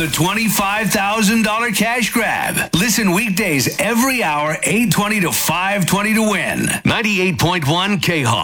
$25,000 cash grab. Listen weekdays every hour, 8:20 to 5:20 to win. 98.1 K-Hawk.